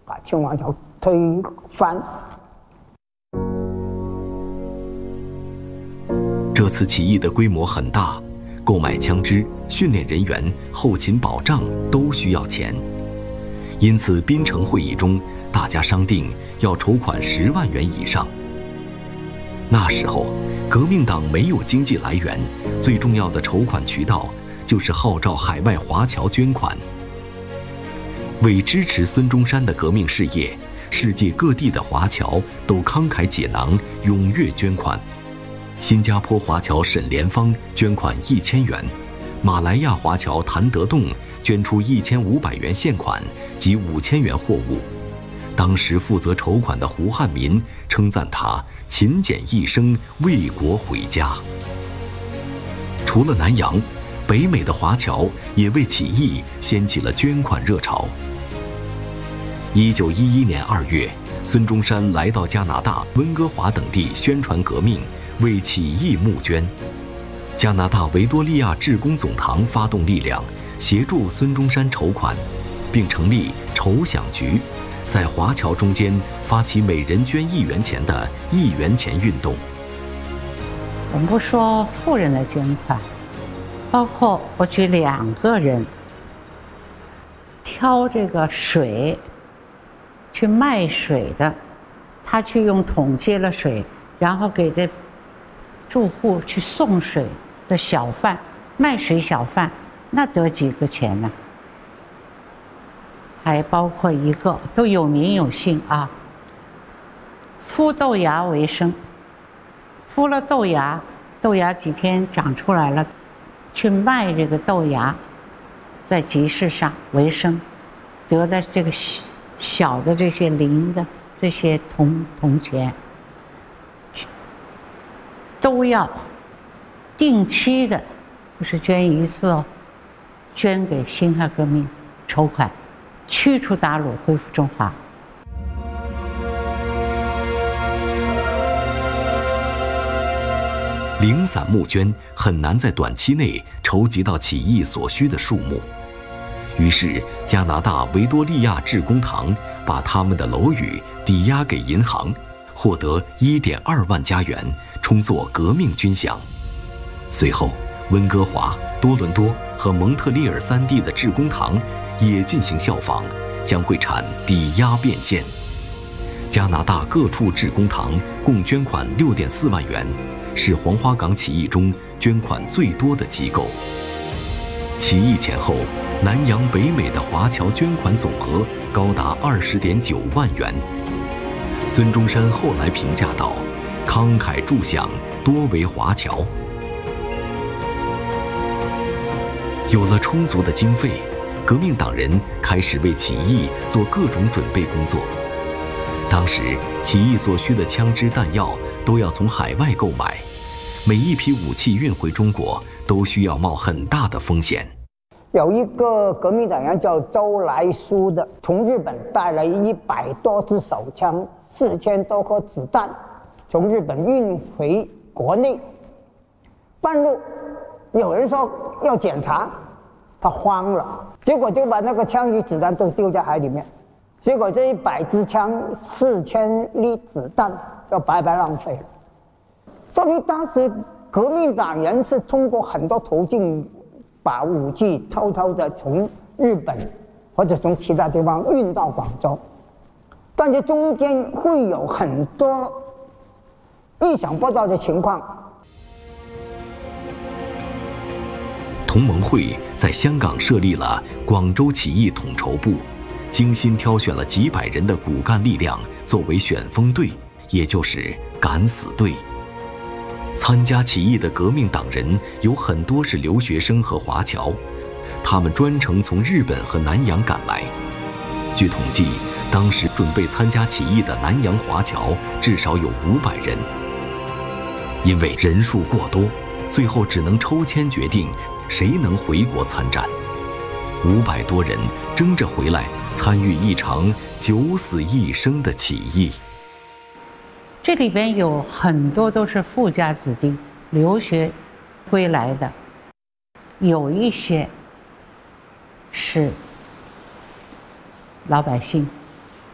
把清王朝推翻。 这次起义的规模很大，购买枪支、训练人员、后勤保障都需要钱，因此槟城会议中，大家商定要筹款10万元以上。那时候，革命党没有经济来源，最重要的筹款渠道就是号召海外华侨捐款。为支持孙中山的革命事业，世界各地的华侨都慷慨解囊，踊跃捐款。新加坡华侨沈连芳捐款1000元，马来亚华侨谭德栋捐出1500元现款及5000元货物。当时负责筹款的胡汉民称赞他勤俭一生，为国毁家。除了南洋，北美的华侨也为起义掀起了捐款热潮。1911年2月，孙中山来到加拿大、温哥华等地宣传革命，为起义募捐。加拿大维多利亚致公总堂发动力量，协助孙中山筹款，并成立筹饷局，在华侨中间发起每人捐1元钱的1元钱运动。 我们不说富人的捐款，包括我举2个人挑这个水去卖水的，他去用桶接了水，然后给这住户去送水的小贩，卖水小贩，那得几个钱呢？还包括一个都有名有姓啊，孵豆芽为生，孵了豆芽，豆芽几天长出来了，去卖这个豆芽，在集市上为生，得的这个小的这些零的这些铜钱，都要定期的，不是捐一次哦，捐给辛亥革命筹款，驱除鞑虏，恢复中华。 零散募捐很难在短期内筹集到起义所需的数目，于是加拿大维多利亚致公堂把他们的楼宇抵押给银行，获得1.2万加元，充作革命军饷。随后，温哥华、多伦多和蒙特利尔3地的致公堂也进行效仿，将会产抵押变现。加拿大各处致公堂共捐款6.4万元，是黄花岗起义中捐款最多的机构。起义前后，南洋北美的华侨捐款总额高达20.9万元。孙中山后来评价道：“慷慨助饷，多为华侨。”有了充足的经费，革命党人开始为起义做各种准备工作。当时，起义所需的枪支弹药都要从海外购买，每一批武器运回中国都需要冒很大的风险。 有一个革命党员叫周来书的，从日本带了100多支手枪、4000多颗子弹，从日本运回国内。半路有人说要检查，他慌了，结果就把那个枪与子弹都丢在海里面。结果这100支枪、4000粒子弹要白白浪费了。说明当时革命党人是通过很多途径把武器偷偷的从日本或者从其他地方运到广州，但是中间会有很多意想不到的情况。 同盟会在香港设立了广州起义统筹部，精心挑选了几百人的骨干力量作为选锋队，也就是敢死队。参加起义的革命党人有很多是留学生和华侨，他们专程从日本和南洋赶来。据统计，当时准备参加起义的南洋华侨至少有500人。因为人数过多，最后只能抽签决定谁能回国参战。500多人争着回来参与一场九死一生的起义。 这里边有很多都是富家子弟留学归来的，有一些是老百姓。